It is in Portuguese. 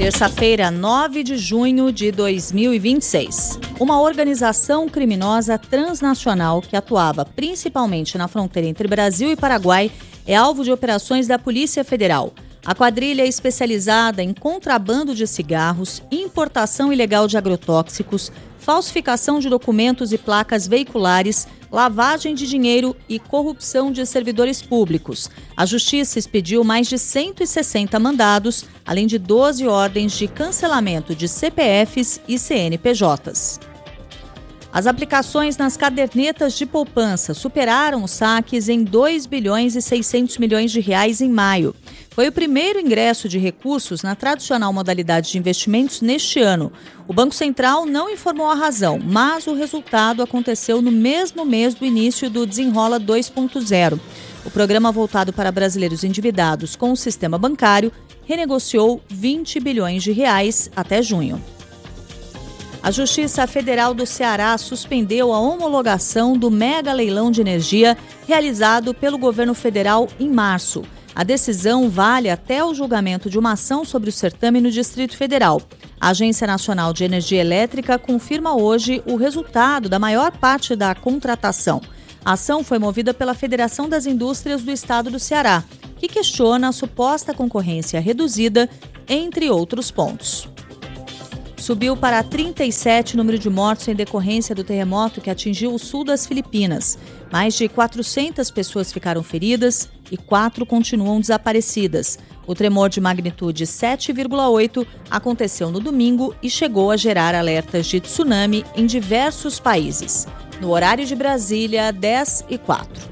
Terça-feira, 9 de junho de 2026. Uma organização criminosa transnacional que atuava principalmente na fronteira entre Brasil e Paraguai é alvo de operações da Polícia Federal. A quadrilha é especializada em contrabando de cigarros, importação ilegal de agrotóxicos, falsificação de documentos e placas veiculares, lavagem de dinheiro e corrupção de servidores públicos. A Justiça expediu mais de 160 mandados, além de 12 ordens de cancelamento de CPFs e CNPJs. As aplicações nas cadernetas de poupança superaram os saques em 2 bilhões e 600 milhões de reais em maio. Foi o primeiro ingresso de recursos na tradicional modalidade de investimentos neste ano. O Banco Central não informou a razão, mas o resultado aconteceu no mesmo mês do início do Desenrola 2.0. O programa voltado para brasileiros endividados com o sistema bancário renegociou 20 bilhões de reais até junho. A Justiça Federal do Ceará suspendeu a homologação do mega leilão de energia realizado pelo governo federal em março. A decisão vale até o julgamento de uma ação sobre o certame no Distrito Federal. A Agência Nacional de Energia Elétrica confirma hoje o resultado da maior parte da contratação. A ação foi movida pela Federação das Indústrias do Estado do Ceará, que questiona a suposta concorrência reduzida, entre outros pontos. Subiu para 37 o número de mortos em decorrência do terremoto que atingiu o sul das Filipinas. Mais de 400 pessoas ficaram feridas e 4 continuam desaparecidas. O tremor de magnitude 7,8 aconteceu no domingo e chegou a gerar alertas de tsunami em diversos países. No horário de Brasília, 10h04.